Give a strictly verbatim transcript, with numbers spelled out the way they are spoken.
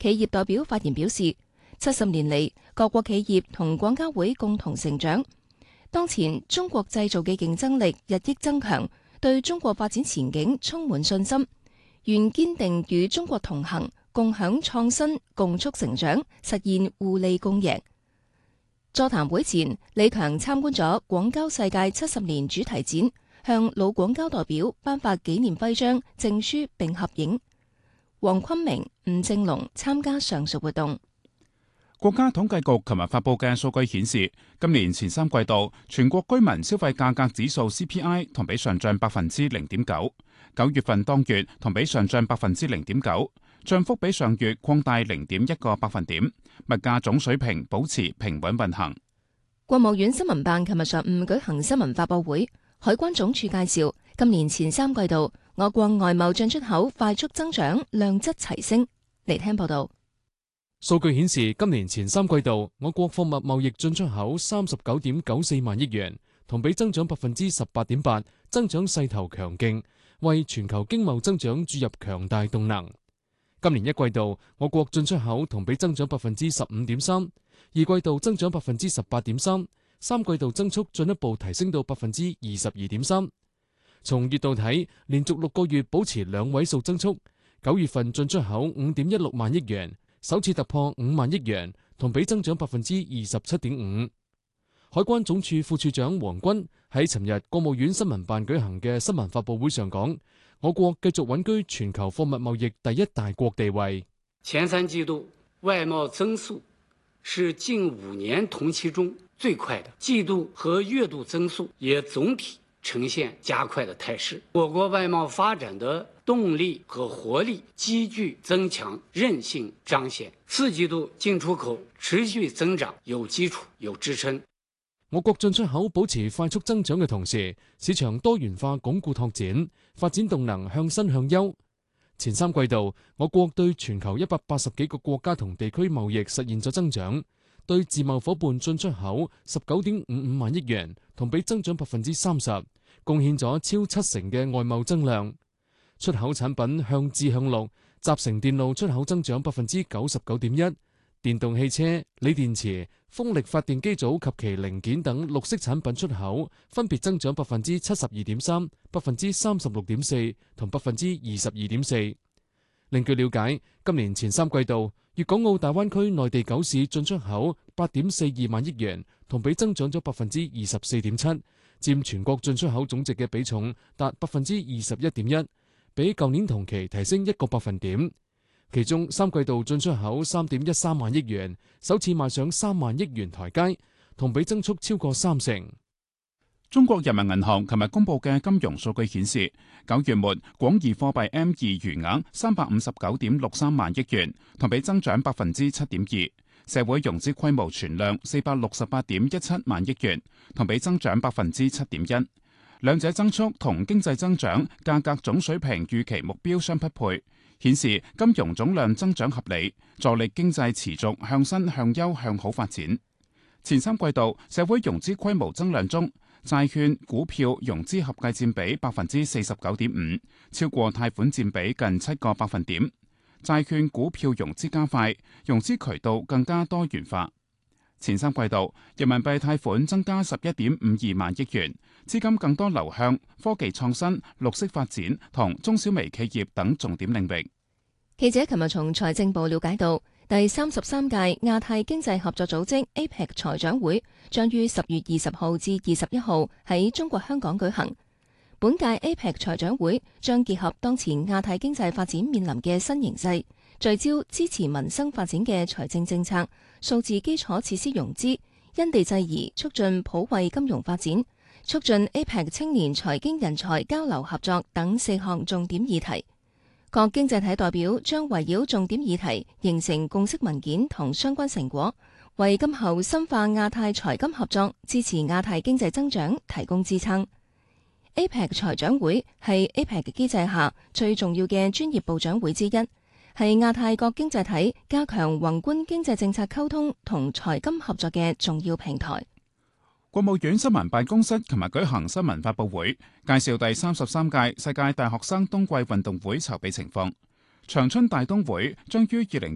企業代表發言表示，七十年嚟，各國企業同廣交會共同成長。當前中國製造嘅競爭力日益增強，對中國發展前景充滿信心，願堅定與中國同行，共享創新，共促成長，實現互利共贏。座談會前，李強參觀咗廣交世界七十年主題展，向老廣交代表頒發紀念徽章、證書並合影。黃坤明、吳正龍參加上述活動。 國家統計局琴日發佈嘅數據顯示，今年前三季度全國居民消費價格指數 C P I 同比上漲百分之零點九，九月份當月同比上漲百分之零點九，漲幅比上月擴大零點一個百分點，物價總水平保持平穩運行。 國務院新聞辦琴日上午舉行新聞發佈會，海關總署介紹，今年前三季度我國外貿進出口快速增長，量質齊升。嚟聽報道。 數據顯示，今年前三季度我國貨物貿易進出口三十九點九四萬億元，同比增長百分之十八點八，增長勢頭強勁，為全球經貿增長注入強大動能。今年一季度我國進出口同比增長百分之十五點三，二季度增長百分之十八點三，三季度增速進一步提升到百分之二十二點三。從月度睇，連續六個月保持兩位數增速，九月份進出口五點一六萬億元。首次突破五萬億元，同比增長百分之二十七點五。海關總署副署長黃軍喺尋日國務院新聞辦舉行嘅新聞發佈會上講，我國繼續穩居全球貨物貿易第一大國地位。 前三季度外貿增速是近五年同期中最快的，季度和月度增速也總體呈現加快的態勢。我國外貿發展的動力和活力急劇增強，韌性彰顯。四季度進出口持續增長，有基礎有支撐。 我國進出口保持快速增長嘅同時，市場多元化鞏固拓展，發展動能向新向優。前三季度，我國對全球一百八十幾個國家同地區貿易實現咗增長，對自貿夥伴進出口十九點五五萬億元，同比增長百分之三十，貢獻咗超七成嘅外貿增量。出口產品向智向綠，集成電路出口增長百分之九十九點一，電動汽車、鋰電池、風力發電機組及其零件等綠色產品出口分別增長百分之七十二點三、百分之三十六點四同百分之二十二點四。另據了解，今年前三季度，粵港澳大灣區內地九市進出口八點四二萬億元，同比增長咗百分之二十四點七，佔全國進出口總值嘅比重達百分之二十一點一。比舊年同期提升一個百分點，其中三季度進出口三點一三萬億元，首次邁上三萬億元台階，同比增速超過三成。 中國人民銀行琴日公布嘅金融數據顯示，九月末廣義貨幣 M 二餘額三百五十九點六三萬億元，同比增長百分之七點二；社會融資規模存量四百六十八點一七萬億元，同比增長百分之七點一。兩者增速同經濟增長、價格總水平預期目標相匹配，顯示金融總量增長合理，助力經濟持續向新向優向好發展。前三季度社會融資規模增量中，債券、股票融資合計佔比百分之四十九點五，超過貸款佔比近七個百分點。債券、股票融資加快，融資渠道更加多元化。前三季度，人民幣貸款增加十一點五二萬億元，資金更多流向科技創新、綠色發展同中小微企業等重點領域。 記者琴日從財政部了解到，第三十三屆亞太經濟合作組織 A P E C 財長會將於十月二十號至二十一號喺中國香港舉行。本屆 A P E C 財長會將結合當前亞太經濟發展面臨嘅新形勢，聚焦支持民生發展嘅財政政策、數字基礎設施融資、因地制宜促進普惠金融發展、促進 A P E C 青年財經人才交流合作等四項重點議題。各經濟體代表將圍繞重點議題形成共識文件同相關成果，為今後深化亞太財金合作、支持亞太經濟增長提供支撐。A P E C 財長會係 A P E C 機制下最重要嘅專業部長會之一，係亞太各經濟體加強宏觀經濟政策溝通同財金合作嘅重要平台。 國務院新聞辦公室琴日舉行新聞發佈會，介紹第三十三屆世界大學生冬季運動會籌備情況。長春大冬會將於二零